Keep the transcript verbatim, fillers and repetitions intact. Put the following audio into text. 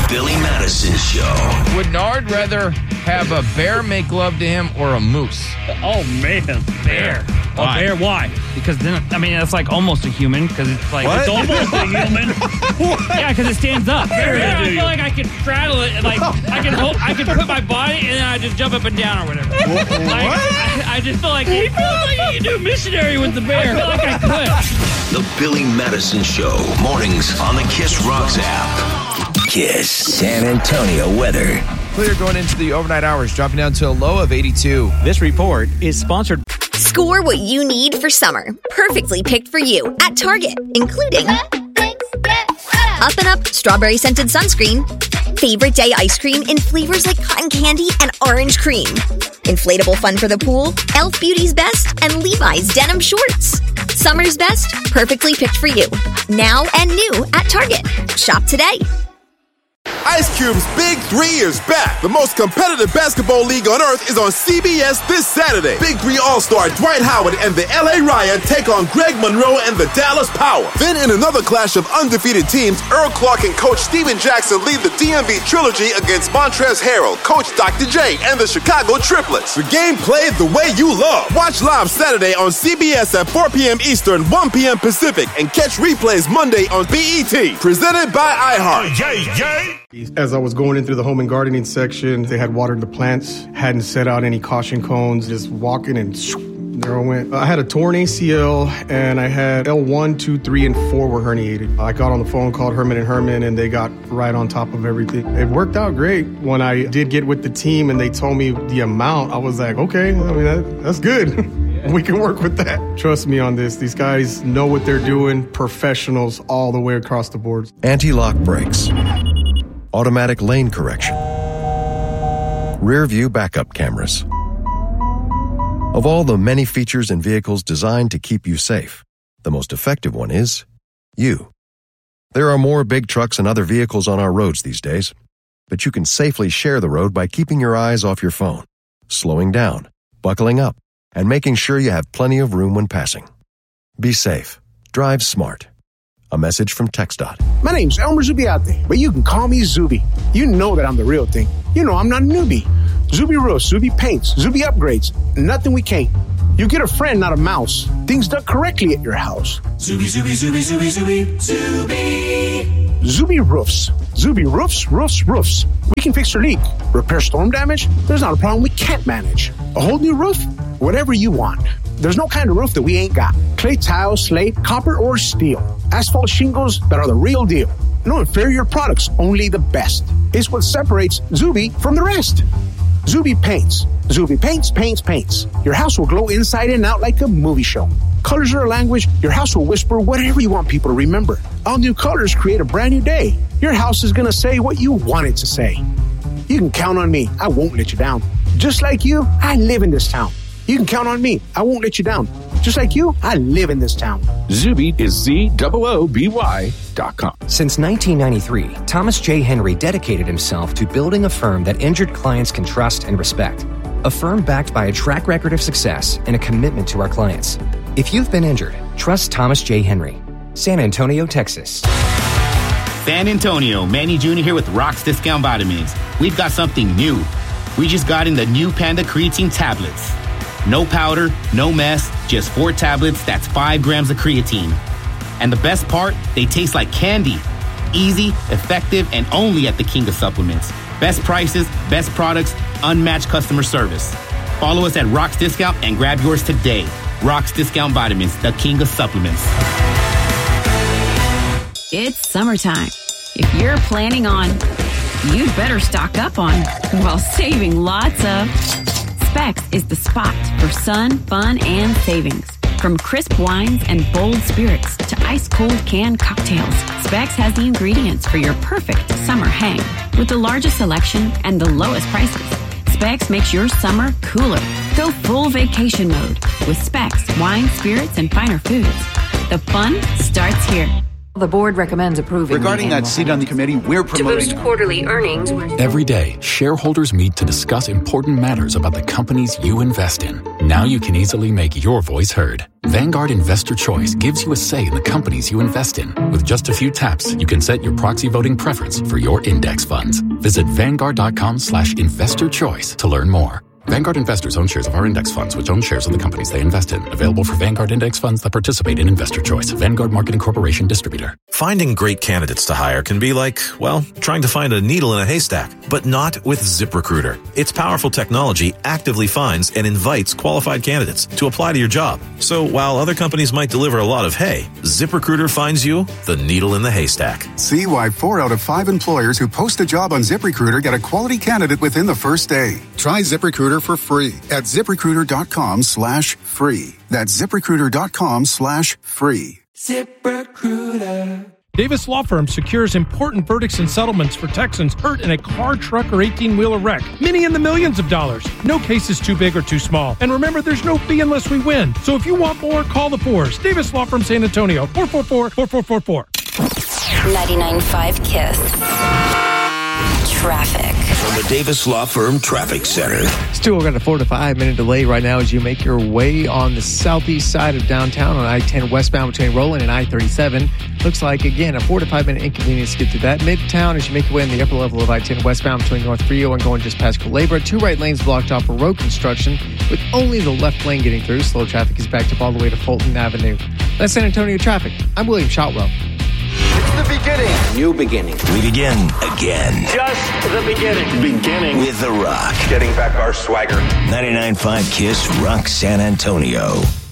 Billy Madison Show. Would Nard rather have a bear make love to him or a moose? Oh, man. Bear. Why? A bear, why? Because then, I mean, that's like almost a human, because it's like, What? it's almost a human. Yeah, because it stands up. Bear, Yeah, I do feel you? like I could straddle it, like, I could hold, I could put my body, and then I just jump up and down or whatever. Like, I, I just feel like, he feels like you can do missionary with the bear. I feel like I could. The Billy Madison Show. Mornings on the Kiss Rocks app. Kiss San Antonio weather. Clear going into the overnight hours, dropping down to a low of eighty-two. This report is sponsored. Score what you need for summer. Perfectly picked for you at Target, including Up and Up Strawberry Scented Sunscreen, Favorite Day Ice Cream in flavors like cotton candy and orange cream, Inflatable Fun for the Pool, Elf Beauty's Best, and Levi's Denim Shorts. Summer's best, perfectly picked for you. Now and new at Target. Shop today. Ice Cube's Big Three is back. The most competitive basketball league on earth is on C B S this Saturday. Big Three All-Star Dwight Howard and the L A Riot take on Greg Monroe and the Dallas Power. Then in another clash of undefeated teams, Earl Clark and Coach Steven Jackson lead the D M V Trilogy against Montrezl Harrell, Coach Doctor J, and the Chicago Triplets. The game played the way you love. Watch live Saturday on C B S at four p.m. Eastern, one p.m. Pacific, and catch replays Monday on B E T. Presented by iHeart. Yay, yay! As I was going in through the home and gardening section, they had watered the plants, hadn't set out any caution cones, just walking and there I went. I had a torn A C L and I had L one, two, three, and four were herniated. I got on the phone, called Herman and Herman, and they got right on top of everything. It worked out great. When I did get with the team and they told me the amount, I was like, okay, I mean, that, that's good. We can work with that. Trust me on this. These guys know what they're doing, professionals all the way across the board. Anti-lock brakes. Automatic lane correction, rear view backup cameras. Of all the many features in vehicles designed to keep you safe, the most effective one is you. There are more big trucks and other vehicles on our roads these days, but you can safely share the road by keeping your eyes off your phone, slowing down, buckling up, and making sure you have plenty of room when passing. Be safe. Drive smart. A message from TxDOT. My name's Elmer Zubiate, but you can call me Zuby. You know that I'm the real thing. You know I'm not a newbie. Zuby roofs, Zuby paints, Zuby upgrades. Nothing we can't. You get a friend, not a mouse. Things done correctly at your house. Zuby, Zuby, Zuby, Zuby, Zuby, Zuby. Zuby roofs. Zuby roofs, roofs, roofs. We can fix your leak. Repair storm damage. There's not a problem we can't manage. A whole new roof? Whatever you want. There's no kind of roof that we ain't got. Clay tile, slate, copper, or steel. Asphalt shingles that are the real deal. No inferior products, only the best. It's what separates Zuby from the rest. Zuby paints. Zuby paints, paints, paints. Your house will glow inside and out like a movie show. Colors are a language. Your house will whisper whatever you want people to remember. All new colors create a brand new day. Your house is going to say what you want it to say. You can count on me. I won't let you down. Just like you, I live in this town. You can count on me. I won't let you down. Just like you, I live in this town. Zuby is Z O O B Y dot com. Since nineteen ninety-three, Thomas J. Henry dedicated himself to building a firm that injured clients can trust and respect. A firm backed by a track record of success and a commitment to our clients. If you've been injured, trust Thomas J. Henry. San Antonio, Texas. San Antonio, Manny Junior here with Rock's Discount Vitamins. We've got something new. We just got in the new Panda Creatine tablets. No powder, no mess, just four tablets, that's five grams of creatine. And the best part, they taste like candy. Easy, effective, and only at the King of Supplements. Best prices, best products, unmatched customer service. Follow us at Rock's Discount and grab yours today. Rock's Discount Vitamins, the King of Supplements. It's summertime. If you're planning on, you'd better stock up on while saving lots of. Specs is the spot for sun, fun, and savings. From crisp wines and bold spirits to ice-cold canned cocktails, Specs has the ingredients for your perfect summer hang. With the largest selection and the lowest prices, Specs makes your summer cooler. Go full vacation mode with Specs, wine, spirits, and finer foods. The fun starts here. The board recommends approving. Regarding that seat on the committee, we're promoting... To boost quarterly earnings. Every day, shareholders meet to discuss important matters about the companies you invest in. Now you can easily make your voice heard. Vanguard Investor Choice gives you a say in the companies you invest in. With just a few taps, you can set your proxy voting preference for your index funds. Visit Vanguard.com slash investor choice to learn more. Vanguard investors own shares of our index funds, which own shares of the companies they invest in. Available for Vanguard index funds that participate in Investor Choice. Vanguard Marketing Corporation distributor. Finding great candidates to hire can be like, well, trying to find a needle in a haystack, but not with ZipRecruiter. Its powerful technology actively finds and invites qualified candidates to apply to your job. So while other companies might deliver a lot of hay, ZipRecruiter finds you the needle in the haystack. See why four out of five employers who post a job on ZipRecruiter get a quality candidate within the first day. Try ZipRecruiter for free at ZipRecruiter.com slash free. That's ZipRecruiter.com slash free. ZipRecruiter. Davis Law Firm secures important verdicts and settlements for Texans hurt in a car, truck, or eighteen-wheeler wreck. Many in the millions of dollars. No case is too big or too small. And remember, there's no fee unless we win. So if you want more, call the fours. Davis Law Firm San Antonio, four four four, four four four four. ninety-nine point five KISS. Traffic. From the Davis Law Firm Traffic Center. Still got a four to five minute delay right now as you make your way on the southeast side of downtown on I ten westbound between Roland and I thirty-seven. Looks like, again, a four to five minute inconvenience to get through that. Midtown as you make your way in the upper level of I ten westbound between North Frio and going just past Culebra. Two right lanes blocked off for road construction with only the left lane getting through. Slow traffic is backed up all the way to Fulton Avenue. That's San Antonio traffic. I'm William Shotwell. It's the beginning. New beginning. We begin again. Just the beginning. Beginning. With The Rock. Getting back our swagger. ninety-nine point five KISS Rock San Antonio.